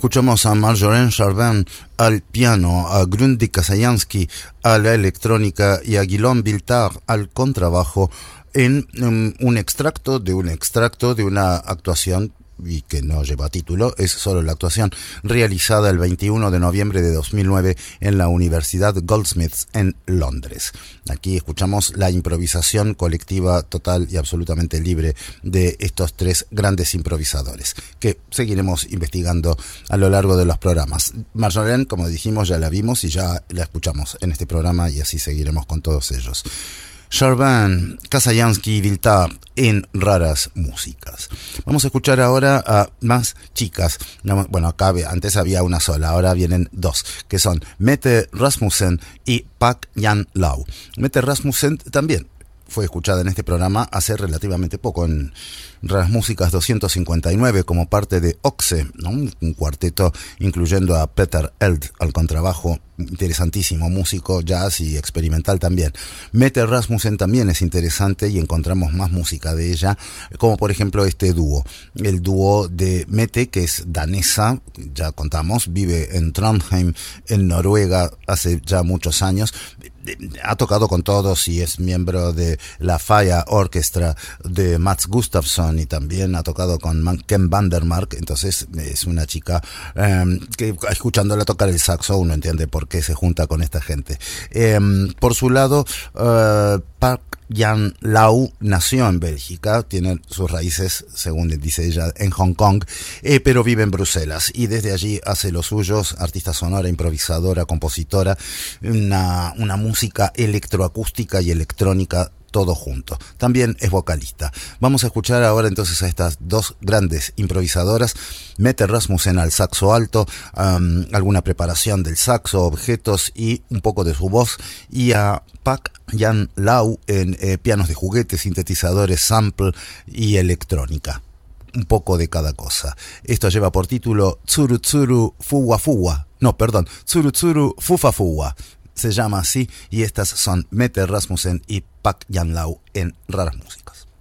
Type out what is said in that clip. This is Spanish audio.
Escuchamos a Marjolaine Charbin al piano, a Grundy Kasayansky a la electrónica y a Guillaume Viltard al contrabajo en un extracto de una actuación y que no lleva título, es solo la actuación realizada el 21 de noviembre de 2009 en la Universidad Goldsmiths en Londres. Aquí escuchamos la improvisación colectiva total y absolutamente libre de estos tres grandes improvisadores, que seguiremos investigando a lo largo de los programas. Marjolaine, como dijimos, ya la vimos y ya la escuchamos en este programa y así seguiremos con todos ellos. Charbin, Kasayansky y Viltard en Raras Músicas. Vamos a escuchar ahora a más chicas. Bueno, acá antes había una sola, ahora vienen dos, que son Mette Rasmussen y Pak Jan Lau. Mette Rasmussen también fue escuchada en este programa hace relativamente poco, en Raras Músicas 259, como parte de Oxe, ¿no? Un cuarteto incluyendo a Peter Eld al contrabajo, interesantísimo músico, jazz y experimental también. Mette Rasmussen también es interesante y encontramos más música de ella, como por ejemplo este dúo. El dúo de Mette, que es danesa, ya contamos, vive en Trondheim, en Noruega, hace ya muchos años. Ha tocado con todos y es miembro de la Falla Orchestra de Mats Gustafsson y también ha tocado con Ken Vandermark. Entonces es una chica que escuchándola tocar el saxo uno entiende por qué se junta con esta gente. Por su lado, Pak Jan Lau nació en Bélgica, tiene sus raíces, según dice ella, en Hong Kong, pero vive en Bruselas y desde allí hace los suyos, artista sonora, improvisadora, compositora, una música electroacústica y electrónica, todo junto. También es vocalista. Vamos a escuchar ahora entonces a estas dos grandes improvisadoras, Mette Rasmussen al saxo alto, alguna preparación del saxo, objetos y un poco de su voz, y a Pak Jan Lau en pianos de juguete, sintetizadores, sample y electrónica. Un poco de cada cosa. Esto lleva por título Tsuru Tsuru Fuwa Fuwa. No, perdón, Tsuru Tsuru Fufa Fuwa. Se llama así y estas son Mette Rasmussen y Pak Jan Lau en Raras Músicas.